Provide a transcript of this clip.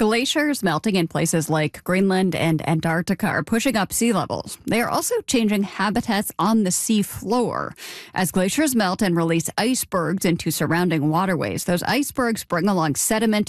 Glaciers melting in places like Greenland and Antarctica are pushing up sea levels. They are also changing habitats on the sea floor. As glaciers melt and release icebergs into surrounding waterways, those icebergs bring along sediment